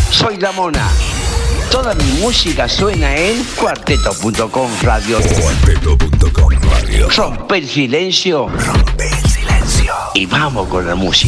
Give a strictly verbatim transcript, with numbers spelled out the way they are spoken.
Soy La Mona. Toda mi música suena en cuarteto punto com Radio. cuarteto punto com Radio. Rompe el silencio. Rompe el silencio. Y vamos con la música.